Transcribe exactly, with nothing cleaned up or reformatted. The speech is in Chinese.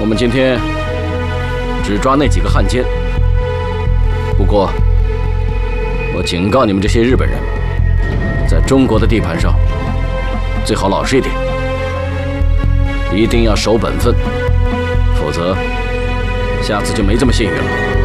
们今天只抓那几个汉奸。不过，我警告你们这些日本人，在中国的地盘上，最好老实一点，一定要守本分，否则下次就没这么幸运了。